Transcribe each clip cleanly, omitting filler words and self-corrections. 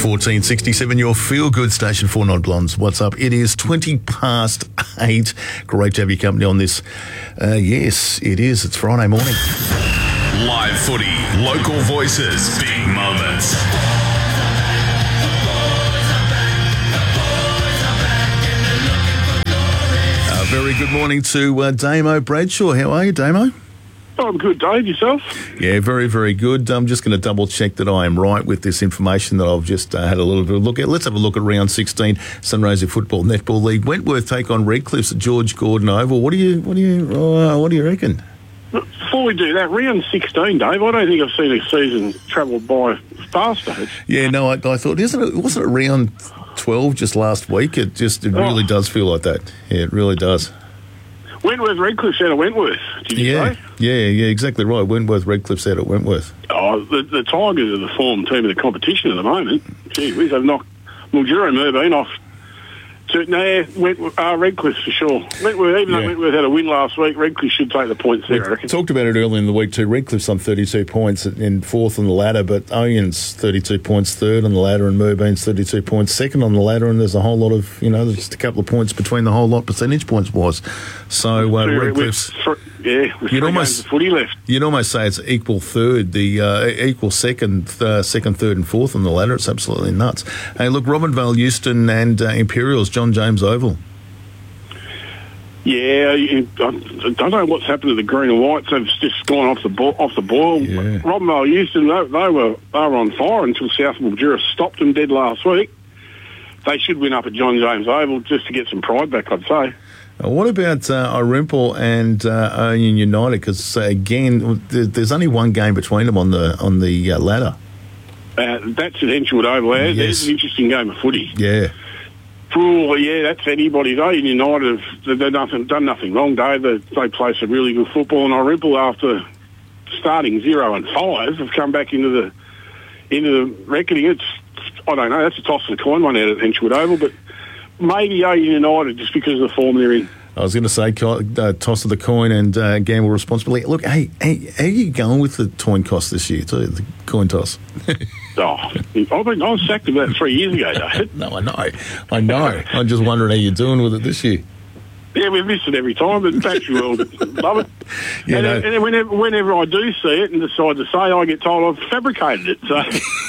1467, your feel-good station for non-blondes. What's up? It is 8:20. Great to have your company on this. Yes, it is. It's Friday morning. Live footy, local voices, big moments. Very good morning to Damo Bradshaw. How are you, Damo? I'm good, Dave. Yourself? Yeah, very, very good. I'm just going to double check that I am right with this information that I've just had a little bit of a look at. Let's have a look at round 16, Sunraysia Football Netball League. Wentworth take on Redcliffs at George Gordon Oval. What do you reckon? Before we do that, round 16, Dave, I don't think I've seen a season travel by faster. Yeah, no, I thought, wasn't it round 12 just last week? It really does feel like that. Yeah, it really does. Wentworth Redcliff's out of Wentworth, did you say? Yeah, exactly right. Wentworth Redcliff's out at Wentworth. Oh, the Tigers are the form team of the competition at the moment. Gee whiz, they've knocked Mildura and Merbein off. Redcliffe for sure. Wentworth, though Wentworth had a win last week, Redcliffe should take the points there, I reckon. Talked about it earlier in the week too. Redcliffe's on 32 points in fourth on the ladder, but Oyen's 32 points third on the ladder and Merbein's 32 points second on the ladder, and there's a whole lot of, there's just a couple of points between the whole lot percentage points wise. So Redcliffe's... You'd almost footy left. You'd almost say it's equal third, equal second, third, and fourth on the ladder. It's absolutely nuts. Hey, look, Robinvale, Euston, and Imperials, John James Oval. Yeah, I don't know what's happened to the green and whites. They've just gone off the boil. Yeah. Robinvale, Euston, they were on fire until South Mildura stopped them dead last week. They should win up at John James Oval just to get some pride back, I'd say. What about Orimple and Union United? Because again, there's only one game between them on the ladder. That's at Henchwood Oval. Yes. There's an interesting game of footy. Yeah. That's anybody's. Union United have done nothing wrong, Dave. They play some really good football, and Orimple, after starting 0-5, have come back into the reckoning. I don't know. That's a toss of the coin one out at Henchwood Oval, but. Maybe United, just because of the form they're in. I was going to say toss of the coin and gamble responsibly. Look, hey, how are you going with the coin toss this year, too, the coin toss? I was sacked about 3 years ago, David. No, I know. I'm just wondering how you're doing with it this year. Yeah, we've missed it every time, but thanks you all. Love it. Yeah, and then whenever I do see it and decide to say, I get told I've fabricated it, so...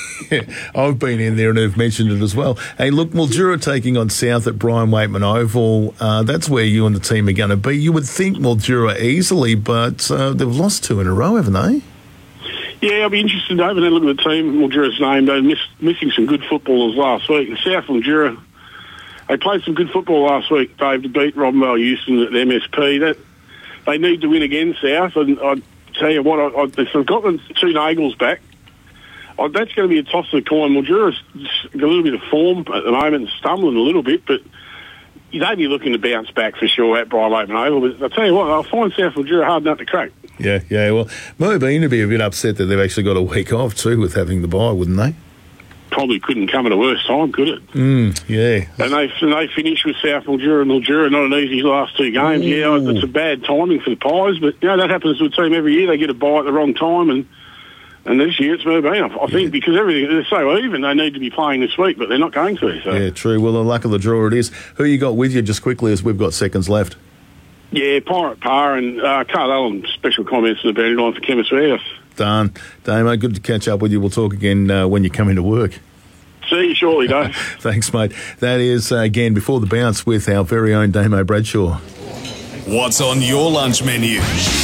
I've been in there and have mentioned it as well. Hey, look, Mildura taking on South at Brian Waitman Oval. That's where you and the team are going to be. You would think Mildura easily, but they've lost 2 in a row, haven't they? Yeah, I'll be interested, David, and look at the team. Mildura's name. They're missing some good footballers last week. And South Mildura, they played some good football last week, Dave, to beat Robinvale Euston at the MSP. They need to win again, South. And I tell you what, they've got the 2 Nagels back. That's going to be a toss of the coin. Mildura's got a little bit of form at the moment, stumbling a little bit, but they'd be looking to bounce back for sure at Brian Waitman Oval. But I'll tell you what, I'll find South Mildura hard nut to crack. Yeah. Well, Merbeen would be a bit upset that they've actually got a week off too with having the bye, wouldn't they? Probably couldn't come at a worse time, could it? Yeah. And they finish with South Mildura. Mildura, not an easy last 2 games. Ooh. Yeah, it's a bad timing for the Pies, but that happens to a team every year. They get a bye at the wrong time, and this year it's Merbeen, I think, because they're so even, they need to be playing this week, but they're not going to. So. Yeah, true. Well, the luck of the draw it is. Who you got with you just quickly as we've got seconds left? Yeah, Pirate Parr and Carl Allen, special comments in the boundary line for Chemist Warehouse. Done. Damo, good to catch up with you. We'll talk again when you come into work. See you shortly, Dave. Thanks, mate. That is, again, before the bounce with our very own Damo Bradshaw. What's on your lunch menu?